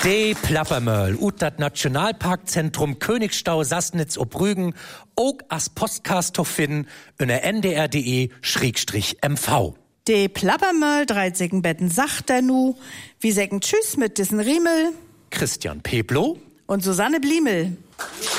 De Plappermöll, ut dat Nationalparkzentrum Königstau Sassnitz ob Rügen, ook as Podcast to finden, unter ndr.de/mv. De Plappermöll, 13 Betten sagt er nu. Wir sagen Tschüss mit diesen Riemel. Christian Peblo und Susanne Bliemel.